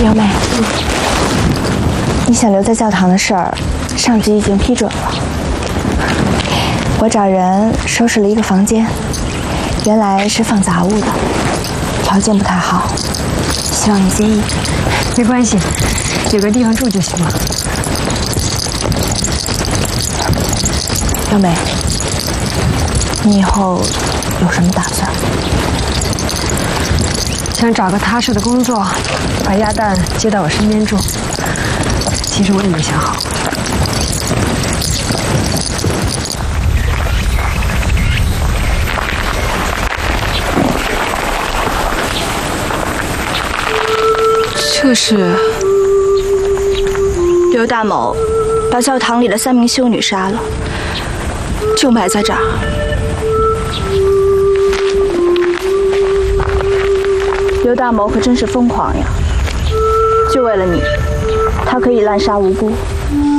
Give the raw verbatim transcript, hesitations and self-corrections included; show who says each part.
Speaker 1: 刘美，你想留在教堂的事儿，上级已经批准了。我找人收拾了一个房间，原来是放杂物的，条件不太好，希望你介意。
Speaker 2: 没关系，有个地方住就行了。
Speaker 1: 刘美，你以后有什么打算？
Speaker 2: 想找个踏实的工作，把鸭蛋接到我身边住。其实我也没想好。
Speaker 3: 这是刘大某把教堂里的三名修女杀了，就埋在这儿。刘大某可真是疯狂呀！就为了你，他可以滥杀无辜。